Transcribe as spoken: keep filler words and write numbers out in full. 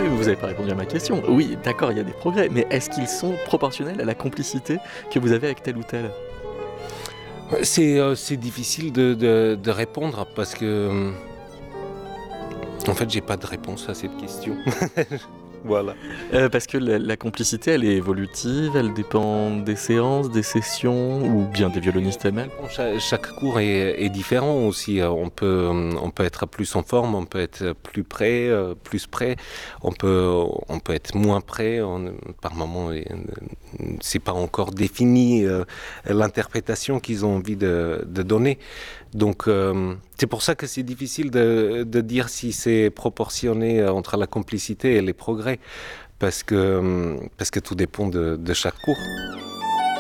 mais vous n'avez pas répondu à ma question. Oui, d'accord, il y a des progrès, mais est-ce qu'ils sont proportionnels à la complicité que vous avez avec tel ou tel? C'est, euh, c'est difficile de, de, de répondre parce que, en fait, j'ai pas de réponse à cette question. Voilà. Euh, parce que la, la complicité, elle est évolutive, elle dépend des séances, des sessions, ou bien des violonistes elles-mêmes. Chaque, chaque cours est, est différent aussi. On peut, on peut être plus en forme, on peut être plus prêt, plus prêt. On peut, on peut être moins prêt. On, par moments, c'est pas encore défini euh, l'interprétation qu'ils ont envie de, de donner. Donc, euh, c'est pour ça que c'est difficile de, de dire si c'est proportionné entre la complicité et les progrès, parce que, parce que tout dépend de, de chaque cours.